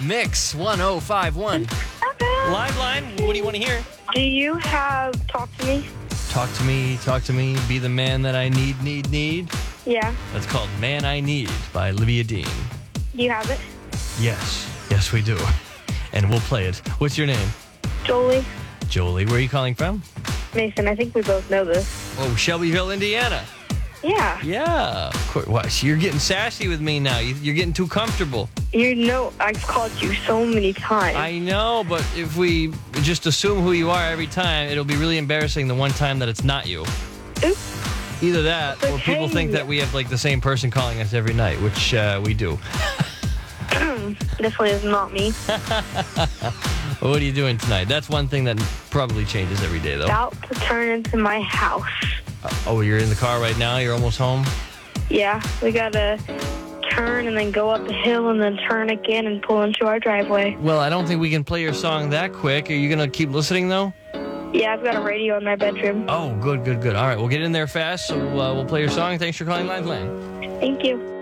Mix 1051. Okay. Live line, what do you want to hear? Do you have Talk to Me? Talk to me, be the man that I need. Yeah. That's called Man I Need by Olivia Dean. Do you have it? Yes, we do. And we'll play it. What's your name? Jolie? Jolie. Where are you calling from? Mason, I think we both know this. Oh, Shelbyville, Indiana. Yeah. Yeah. Of course. Wow, so you're getting sassy with me now. You're getting too comfortable. You know I've called you so many times. I know, but if we just assume who you are every time, it'll be really embarrassing the one time that it's not you. Oops. Either that, or Okay. people think that we have like the same person calling us every night, which we do. Definitely is not me. What are you doing tonight? That's one thing that probably changes every day, though. About to turn into my house. Oh, you're in the car right now? You're almost home? Yeah, we gotta turn and then go up the hill and then turn again and pull into our driveway. Well, I don't think we can play your song that quick. Are you going to keep listening, though? Yeah, I've got a radio in my bedroom. Oh, good. All right, we'll get in there fast, so we'll play your song. Thanks for calling Lifeline. Thank you.